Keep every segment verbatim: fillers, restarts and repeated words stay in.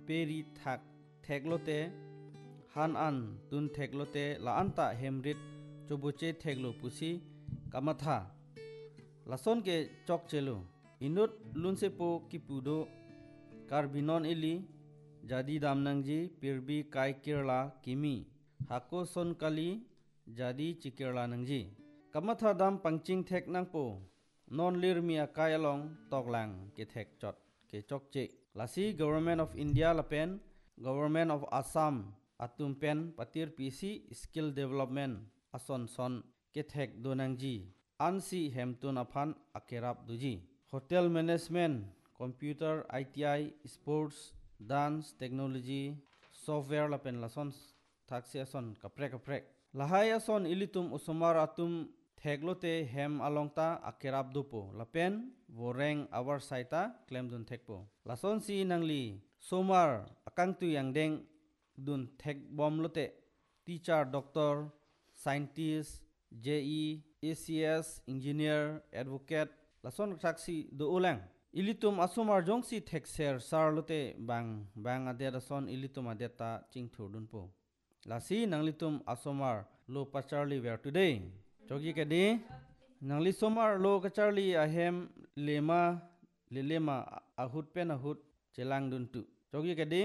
peri thak theklote han an tun theklote la anta hemrit chobuche theklo pusi kamatha lason ke chok chelo inut lunsepo kipudo karbinon ili jadi damnangji pirbi kai kirla kimi hako son kali jadi cikirla nangji kamatha dam pangching thek nangpo non lirmia kayalong toklang ke thek chot ke chok che lasi government of India lapen government of Assam atum pen patir pc skill development ason son ke thek donangji ansi hemtun aphan akerap duji hotel management computer I T I sports dance technology software lapen lason thaksi ason kaprek kaprek lahai ason ilitum usumar atum theklote hem alongta akerap dupo lapen voreng awar saita claim dun thekpo lason si nangli somar akang tu yang deng dun thek bom lote teacher doctor scientist J E A C S engineer advocate lason thaksi do ulang ilitum asumar jongsi thekser sarlote bang bang ade rason ilitum adeta chingthur dunpo lasi nanglitum asumar lo pacharli where today chogi kadi nangli somar lo kacharli ahem lema lelema ahut pen ahut chelang duntu chogi kadi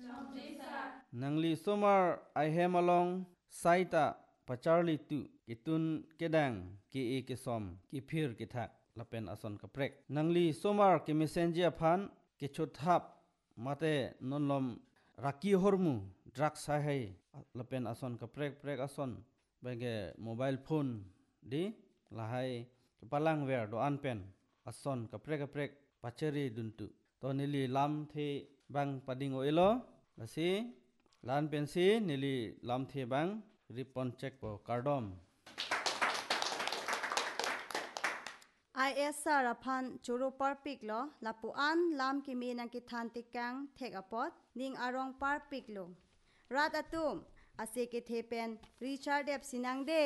nangli somar ahem along saita pacharli tu kitun kedang ke e ke som ki phir ki thak lapen ason kaprek nangli somar ke messenger phan ke chothap mate nonlom raki hormu drugs hai lapen ason kaprek prek ason bage mobile phone di lahai palang wer do an pen ason kaprek kaprek pacheri duntu to nili lam the bang pading oilo lasi lan pensi nili lam the bang ripon check po cardom I S Saraphan Churu Parpik lo Lapuan Lam Kimi nang kithan tikang thek apot ning arong parpik lo rat atum ase ke thepen Richard Ep sinang de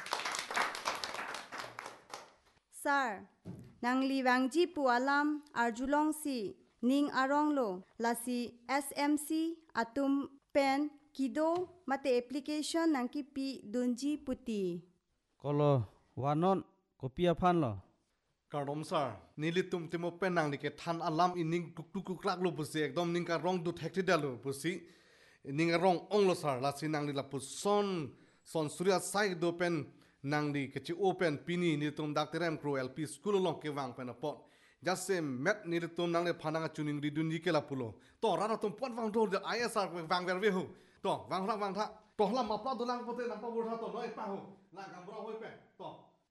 Sir nang liwangji pu alam arjulong si ning arong lo lasi S M C atum pen kido mate application nang ki pi dunji puti kolo wanon kopia phan lo Kardom sir nilitum timo penang dike than alam ining tuk tuk krak lo pusi ekdom ning ka rong du thekti dalu pusi ning rong ong lo sir la sinang li la puson son surya sai do pen nang di kechi open pini nilitum dakterem kro L P school long ke wang pen pot jasse met nilitum nang le phananga chuning ri dun ke la pulo to rana tum pot wang do I S R wang ver ve hu to wang ra wang tha to hlam ma pla do lang pote nang pa bur tha to noi pa hu la gam bro hoi pe to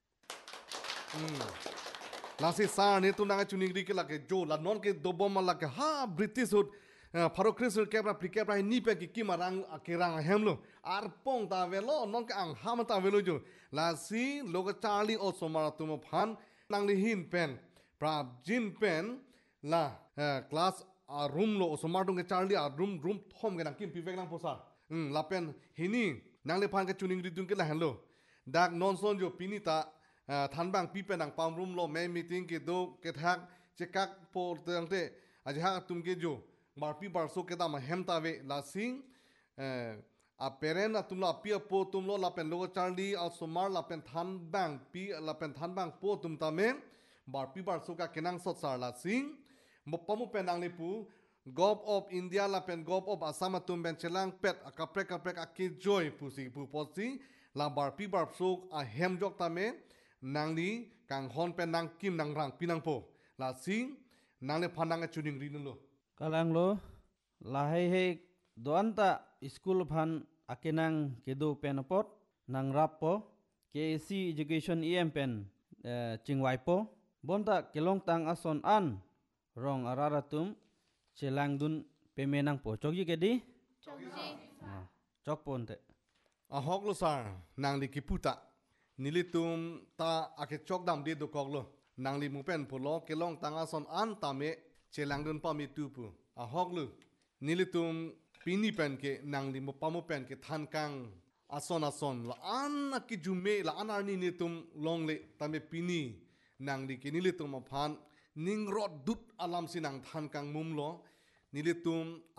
hmm lasi sar ne tu nanga chuning ri ke la ke jo la non ke do bom la ke ha british hut pharo krisel ke pra prike pra ni pe ki ki marang akirang hemlo ar pong ta velo non ka ang ham ta velo jo lasi loga charlie also mara tu mo phan nang li hin pen pra jin pen la class a room lo so mar dong ke charlie a room room thom ke nang kim pi vek nang posa hm la pen hini nang le phan ke chuning ri dung ke la hello dak non son jo pinita than bang pi pe nang pam room lo me meeting ke do ke thak che kak po tang te aje ha tum ke jo mar pi bar so ke da ma hem ta ve la sing a peren atum la pi po tum lo la pen lo charlie al so mar la pen than bang pi la pen than bang po tum ta me bar pi bar so ka kenang sot sar la sing mo pamu pen nang le pu Gov of India la pen Gov of Assam atum ben chelang pet a kaprek kaprek a ki joy pu si pu posi la bar pi bar so a hem jok ta me nang li kang hon pen nang kim nang rang pinang po la sing nang le phanang chuning ri lo kalang lo lahai he doanta school phan akenang kedo penapot nang rap po K C education E M pen chingwai po bonta kelong tang ason an rong araratum chelang dun pemenang po chogi kedi chogi chok ponte a hok lo sar nang li kiputa nilitum ta ake chok dam de do koklo nangli mupen polo kelong tanga son an tame chelangun pa mi tupu a hoklu nilitum pini pen ke nangli mu pamu pen ke than kang ason ason la an ki jume la anar ni nitum longle tame pini nangli ke nilitum phan ningrod dut alam sinang than kang mumlo nilitum